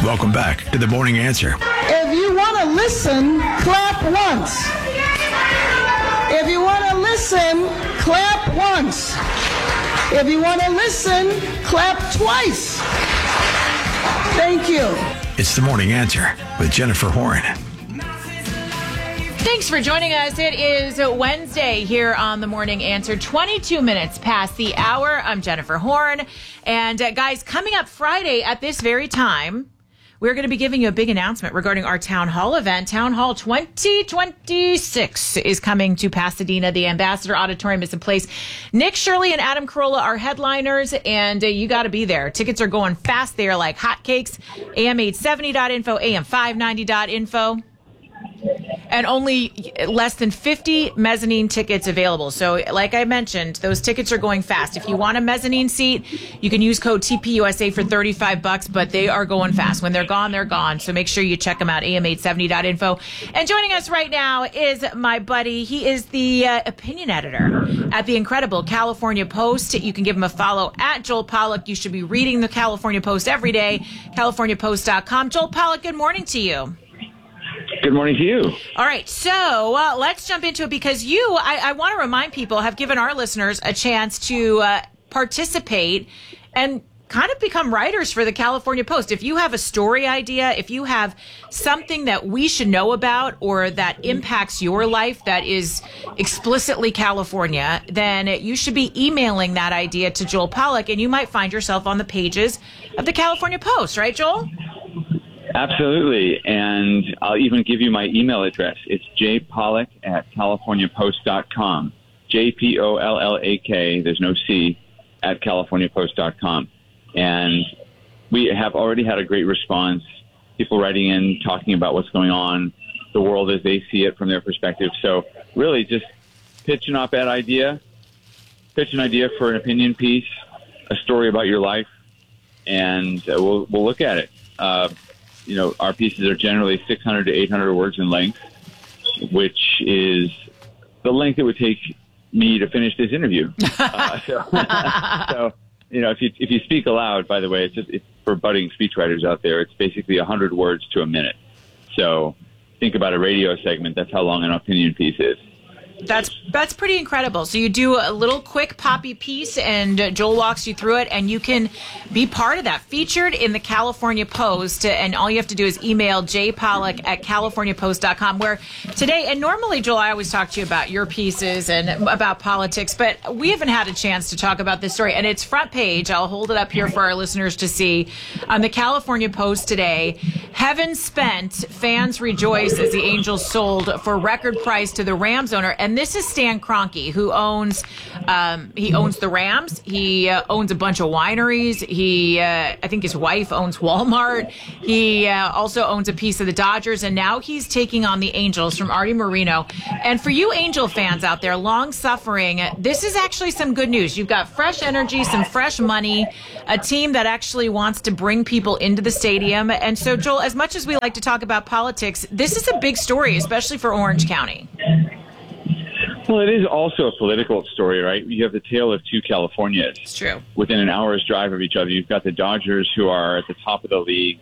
Welcome back to The Morning Answer. If you want to listen, clap once. If you want to listen, clap once. If you want to listen, clap twice. Thank you. It's The Morning Answer with Jennifer Horn. Thanks for joining us. It is Wednesday here on The Morning Answer, 22 minutes past the hour. I'm Jennifer Horn. And guys, coming up Friday at this very time, we're going to be giving you a big announcement regarding our Town Hall event. Town Hall 2026 is coming to Pasadena. The Ambassador Auditorium is in place. Nick Shirley and Adam Carolla are headliners, and you got to be there. Tickets are going fast. They are like hotcakes. AM870.info, AM590.info. And only less than 50 mezzanine tickets available. So like I mentioned, those tickets are going fast. If you want a mezzanine seat, you can use code TPUSA for $35, but they are going fast. When they're gone, they're gone. So make sure you check them out, am870.info. And joining us right now is my buddy. He is the opinion editor at the incredible California Post. You can give him a follow at Joel Pollack. You should be reading the California Post every day, californiapost.com. Joel Pollack, good morning to you. Good morning to you. All right, so let's jump into it because I want to remind people, have given our listeners a chance to participate and kind of become writers for the California Post. If you have a story idea, if you have something that we should know about or that impacts your life that is explicitly California, then you should be emailing that idea to Joel Pollack, and you might find yourself on the pages of the California Post, right, Joel? Absolutely. And I'll even give you my email address. It's jpollack@californiapost.com. JPOLLAK, there's no C, at californiapost.com. And we have already had a great response. People writing in, talking about what's going on, the world as they see it from their perspective. So really just pitch an op-ed idea, pitch an idea for an opinion piece, a story about your life, and we'll look at it. Our pieces are generally 600 to 800 words in length, which is the length it would take me to finish this interview. So, if you speak aloud, by the way, it's for budding speechwriters out there, it's basically 100 words to a minute. So think about a radio segment. That's how long an opinion piece is. That's pretty incredible. So you do a little quick poppy piece, and Joel walks you through it, and you can be part of that. Featured in the California Post, and all you have to do is email jpollack@californiapost.com, where today, and normally, Joel, I always talk to you about your pieces and about politics, but we haven't had a chance to talk about this story, and it's front page. I'll hold it up here for our listeners to see. On the California Post today, heaven spent, fans rejoice as the Angels sold for record price to the Rams owner. And this is Stan Kroenke, who owns the Rams. He owns a bunch of wineries. I think his wife owns Walmart. He also owns a piece of the Dodgers, and now he's taking on the Angels from Artie Moreno. And for you Angel fans out there, long suffering, this is actually some good news. You've got fresh energy, some fresh money, a team that actually wants to bring people into the stadium. And so, Joel, as much as we like to talk about politics, this is a big story, especially for Orange County. Well, it is also a political story, right? You have the tale of two Californias. It's true. Within an hour's drive of each other. You've got the Dodgers, who are at the top of the league,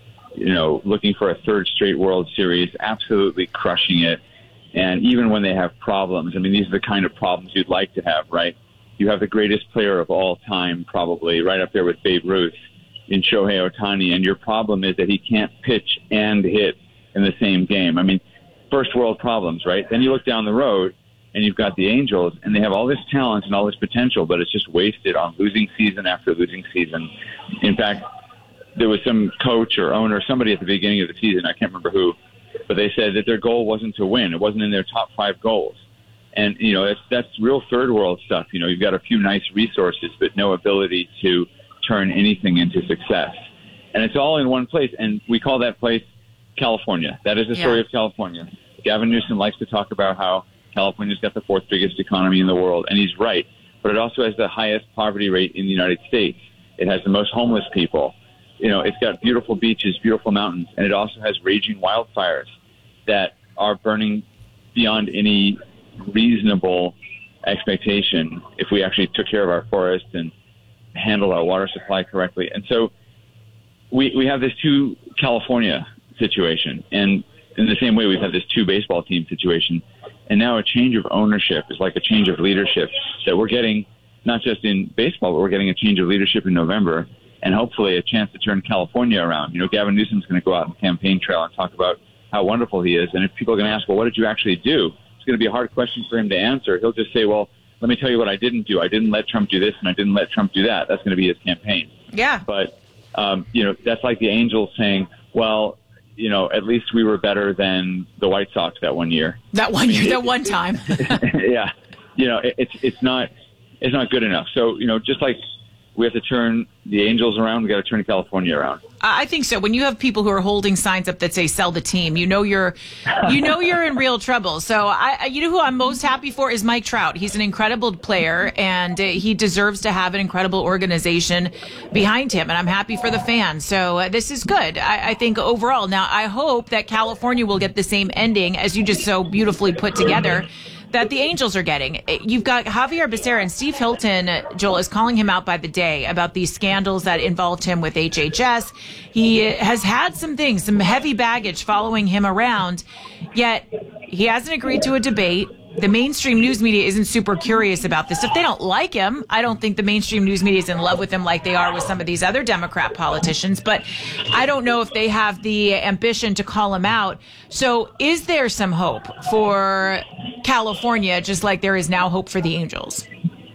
looking for a third straight World Series, absolutely crushing it. And even when they have problems, these are the kind of problems you'd like to have, right? You have the greatest player of all time, probably, right up there with Babe Ruth, in Shohei Ohtani, and your problem is that he can't pitch and hit in the same game. First world problems, right? Then you look down the road, and you've got the Angels, and they have all this talent and all this potential, but it's just wasted on losing season after losing season. In fact, there was some coach or owner, somebody at the beginning of the season, I can't remember who, but they said that their goal wasn't to win. It wasn't in their top 5 goals. And, that's real third world stuff. You've got a few nice resources, but no ability to turn anything into success. And it's all in one place, and we call that place California. That is the story of California. Gavin Newsom likes to talk about how California's got the 4th biggest economy in the world, and he's right. But it also has the highest poverty rate in the United States. It has the most homeless people. It's got beautiful beaches, beautiful mountains, and it also has raging wildfires that are burning beyond any reasonable expectation if we actually took care of our forests and handled our water supply correctly. And so we have this two California situation, and in the same way we've had this two baseball team situation, and now a change of ownership is like a change of leadership that we're getting, not just in baseball, but we're getting a change of leadership in November, and hopefully a chance to turn California around. Gavin Newsom's going to go out on the campaign trail and talk about how wonderful he is, and if people are going to ask, well, what did you actually do? It's going to be a hard question for him to answer. He'll just say, well, let me tell you what I didn't do. I didn't let Trump do this, and I didn't let Trump do that. That's going to be his campaign. Yeah. But, that's like the Angels saying, well, at least we were better than the White Sox that one year. That one year, that one time. Yeah. It's not good enough. So, just like we have to turn the Angels around, we got to turn California around. I think so. When you have people who are holding signs up that say "sell the team," you're in real trouble. So who I'm most happy for is Mike Trout. He's an incredible player, and he deserves to have an incredible organization behind him. And I'm happy for the fans. So this is good. I think overall. Now I hope that California will get the same ending as you just so beautifully put together that the Angels are getting. You've got Javier Becerra, and Steve Hilton, Joel, is calling him out by the day about these scandals that involved him with HHS. He has had some heavy baggage following him around, yet he hasn't agreed to a debate. The mainstream news media isn't super curious about this. If they don't like him, I don't think the mainstream news media is in love with him like they are with some of these other Democrat politicians, but I don't know if they have the ambition to call him out. So is there some hope for California, just like there is now hope for the Angels?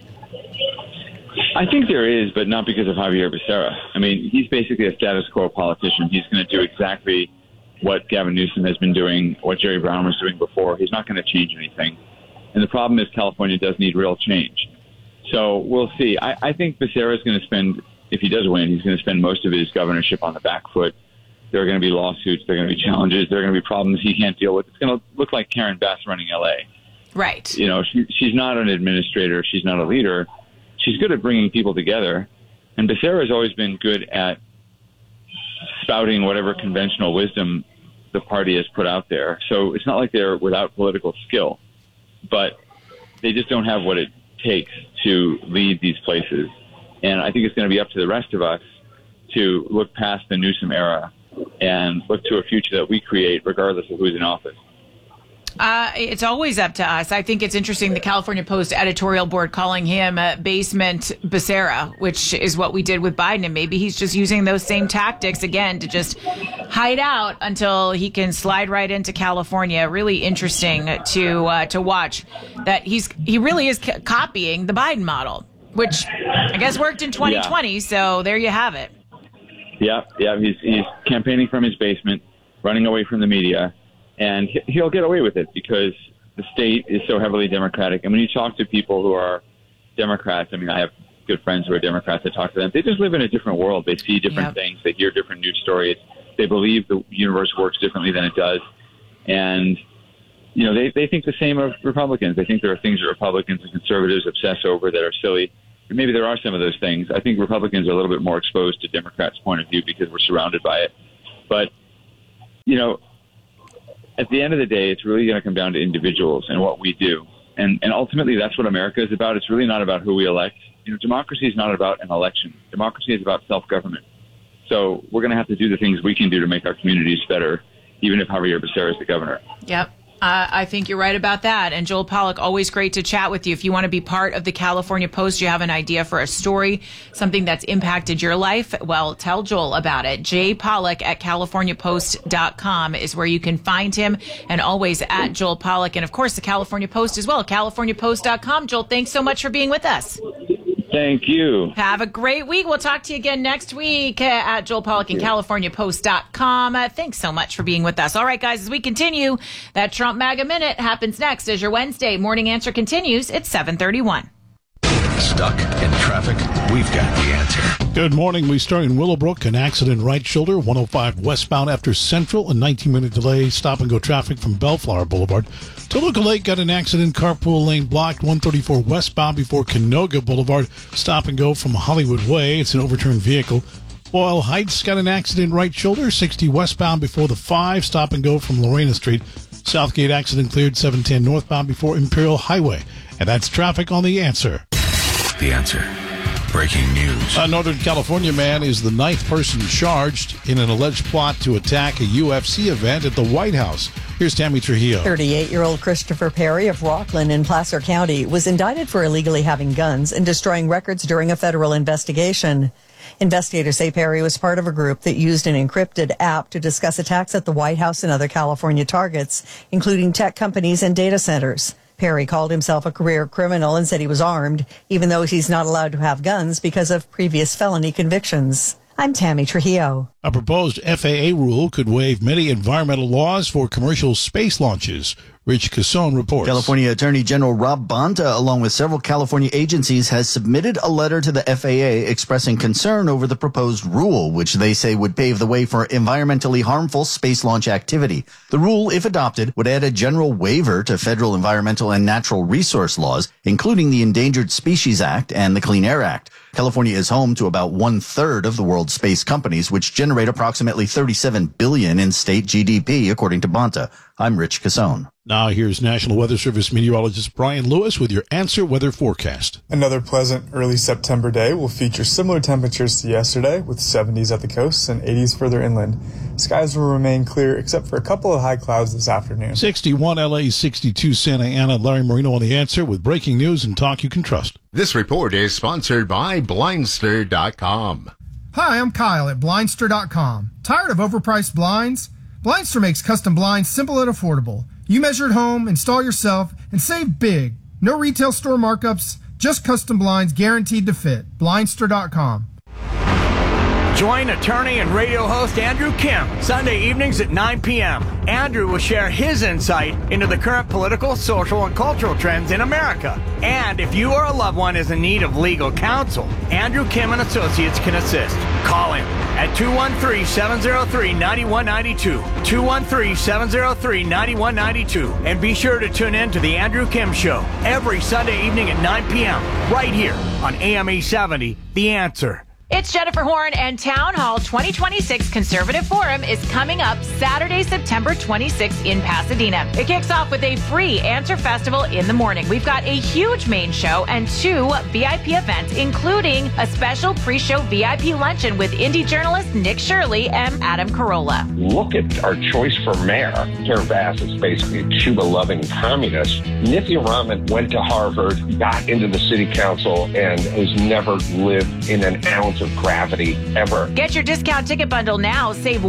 I think there is, but not because of Javier Becerra. I mean, he's basically a status quo politician. He's going to do exactly what Gavin Newsom has been doing, what Jerry Brown was doing before. He's not going to change anything. And the problem is California does need real change. So we'll see. I think Becerra is going to spend, if he does win, he's going to spend most of his governorship on the back foot. There are going to be lawsuits. There are going to be challenges. There are going to be problems he can't deal with. It's going to look like Karen Bass running L.A. Right. She's not an administrator. She's not a leader. She's good at bringing people together. And Becerra has always been good at spouting whatever conventional wisdom the party has put out there. So it's not like they're without political skill, but they just don't have what it takes to lead these places. And I think it's going to be up to the rest of us to look past the Newsom era and look to a future that we create regardless of who's in office. It's always up to us. I think it's interesting, the California Post editorial board calling him Basement Becerra, which is what we did with Biden. And maybe he's just using those same tactics again to just hide out until he can slide right into California. Really interesting to watch that he really is copying the Biden model, which I guess worked in 2020. Yeah. So there you have it. Yeah. He's campaigning from his basement, running away from the media. And he'll get away with it because the state is so heavily Democratic. And when you talk to people who are Democrats, I mean, I have good friends who are Democrats. I talk to them. They just live in a different world. They see different things. They hear different news stories. They believe the universe works differently than it does. And, they think the same of Republicans. They think there are things that Republicans and conservatives obsess over that are silly. And maybe there are some of those things. I think Republicans are a little bit more exposed to Democrats' point of view because we're surrounded by it. But, at the end of the day, it's really going to come down to individuals and what we do. And ultimately, that's what America is about. It's really not about who we elect. Democracy is not about an election. Democracy is about self-government. So we're going to have to do the things we can do to make our communities better, even if Javier Becerra is the governor. Yep. I think you're right about that. And Joel Pollak, always great to chat with you. If you want to be part of the California Post, you have an idea for a story, something that's impacted your life, well, tell Joel about it. jpollak at californiapost.com is where you can find him, and always at Joel Pollak. And, of course, the California Post as well, californiapost.com. Joel, thanks so much for being with us. Thank you. Have a great week. We'll talk to you again next week at Joel Pollak and californiapost.com. Thanks so much for being with us. All right, guys, as we continue, that Trump MAGA Minute happens next as your Wednesday Morning Answer continues. It's 7:31. Stuck in traffic? We've got the answer. Good morning. We start in Willowbrook. An accident right shoulder, 105 westbound after Central. A 19-minute delay. Stop-and-go traffic from Bellflower Boulevard. Toluca Lake got an accident. Carpool lane blocked. 134 westbound before Canoga Boulevard. Stop-and-go from Hollywood Way. It's an overturned vehicle. Boyle Heights got an accident right shoulder. 60 westbound before the 5. Stop-and-go from Lorena Street. Southgate accident cleared. 710 northbound before Imperial Highway. And that's traffic on The Answer. The Answer. breaking news. A Northern California man is the 9th person charged in an alleged plot to attack a UFC event at the White House. Here's Tammy Trujillo. 38-year-old Christopher Perry of Rockland in Placer County was indicted for illegally having guns and destroying records during a federal investigation. Investigators say Perry was part of a group that used an encrypted app to discuss attacks at the White House and other California targets, including tech companies and data centers. Perry called himself a career criminal and said he was armed, even though he's not allowed to have guns because of previous felony convictions. I'm Tammy Trujillo. A proposed FAA rule could waive many environmental laws for commercial space launches. Rich Cassone reports. California Attorney General Rob Bonta, along with several California agencies, has submitted a letter to the FAA expressing concern over the proposed rule, which they say would pave the way for environmentally harmful space launch activity. The rule, if adopted, would add a general waiver to federal environmental and natural resource laws, including the Endangered Species Act and the Clean Air Act. California is home to about 1/3 of the world's space companies, which generate approximately $37 billion in state GDP, according to Bonta. I'm Rich Cassone. Now here's National Weather Service meteorologist Brian Lewis with your Answer Weather forecast. Another pleasant early September day will feature similar temperatures to yesterday, with 70s at the coast and 80s further inland. Skies will remain clear except for a couple of high clouds this afternoon. 61 LA, 62 Santa Ana. Larry Marino on The Answer with breaking news and talk you can trust. This report is sponsored by Blindster.com. Hi, I'm Kyle at Blindster.com. Tired of overpriced blinds? Blindster makes custom blinds simple and affordable. You measure at home, install yourself, and save big. No retail store markups, just custom blinds guaranteed to fit. Blindster.com. Join attorney and radio host Andrew Kim Sunday evenings at 9 p.m. Andrew will share his insight into the current political, social, and cultural trends in America. And if you or a loved one is in need of legal counsel, Andrew Kim and Associates can assist. Call him at 213-703-9192, 213-703-9192, and be sure to tune in to the Andrew Kim Show every Sunday evening at 9 p.m. right here on AM 870, The Answer. It's Jennifer Horn, and Town Hall 2026 Conservative Forum is coming up Saturday, September 26th in Pasadena. It kicks off with a free Answer Festival in the morning. We've got a huge main show and 2 VIP events, including a special pre-show VIP luncheon with indie journalist Nick Shirley and Adam Carolla. Look at our choice for mayor. Karen Bass is basically a Cuba-loving communist. Nithya Raman went to Harvard, got into the city council, and has never lived in an ounce of gravity ever. Get your discount ticket bundle now. Save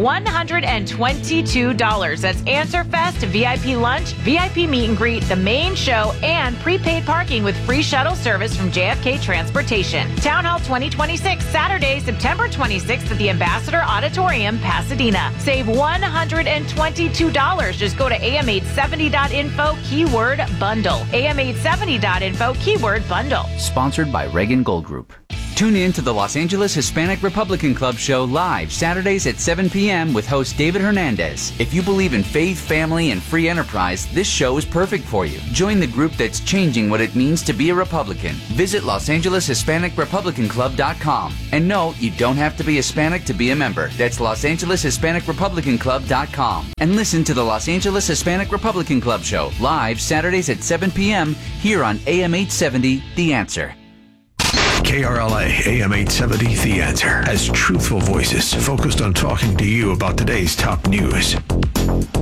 $122. That's Answer Fest, VIP lunch, VIP meet and greet, the main show, and prepaid parking with free shuttle service from JFK Transportation. Town Hall 2026, Saturday, September 26th at the Ambassador Auditorium, Pasadena. Save $122. Just go to am870.info, keyword bundle. am870.info, keyword bundle. Sponsored by Reagan Gold Group. Tune in to the Los Angeles Hispanic Republican Club show live Saturdays at 7 p.m. with host David Hernandez. If you believe in faith, family, and free enterprise, this show is perfect for you. Join the group that's changing what it means to be a Republican. Visit LosAngelesHispanicRepublicanClub.com. And no, you don't have to be Hispanic to be a member. That's LosAngelesHispanicRepublicanClub.com. And listen to the Los Angeles Hispanic Republican Club show live Saturdays at 7 p.m. here on AM 870, The Answer. KRLA AM 870, The Answer, has truthful voices focused on talking to you about today's top news.